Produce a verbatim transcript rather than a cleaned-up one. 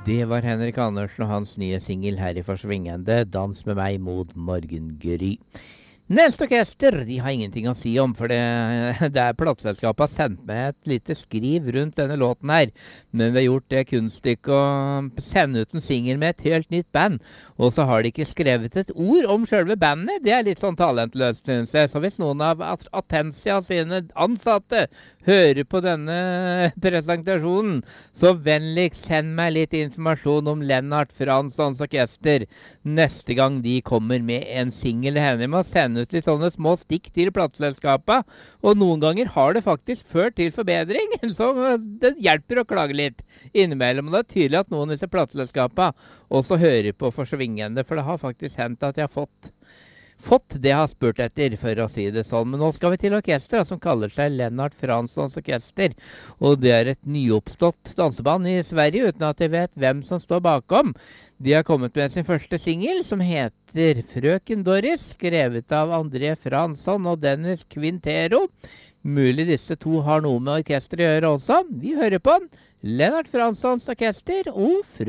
Det var Henrik Andersen og hans nye singel her i Forsvingende, Dans med meg mot morgengry. Neste orkester, de har ingenting å si om, for det, det er plateselskapet har sendt meg et lite skriv rundt denne låten her. Men vi har gjort det kunststykket å sende ut en singel med et helt nytt band. Og så har de ikke skrevet et ord om selve bandet. Det er litt sånn talentløst, synes jeg. Så hvis noen av Atensia sine ansatte hører på denne presentasjonen, så vennligst send meg litt informasjon om Lennart Franssons orkester neste gang de kommer med en singel. Henne med å sende ut litt sånne små stikk til plateselskapet, og noen ganger har det faktisk ført til forbedring, så det hjelper å klage litt innimellom. Og det er tydelig at noen av disse plateselskapene også hører på Forsvingende, for det har faktisk hendt at jeg har fått Fått det jeg har spurt etter, for å si det sånn. Men nå skal vi til orkester, som kaller seg Lennart Franssons orkester. Og det er et nyoppstått danseband i Sverige, uten at jeg vet hvem som står bakom. De har kommet med sin første singel, som heter Frøken Doris, skrevet av André Fransson og Dennis Quintero. Mulig disse to har noe med orkester å gjøre også. Vi hører på Lennart Franssons orkester og Frøken